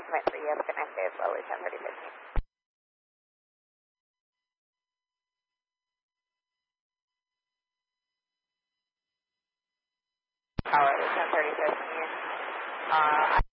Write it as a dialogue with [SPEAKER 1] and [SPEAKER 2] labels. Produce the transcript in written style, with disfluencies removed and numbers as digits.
[SPEAKER 1] commit for you. Have a good night day, slowly 10:30:15. Alright, 10:30:15.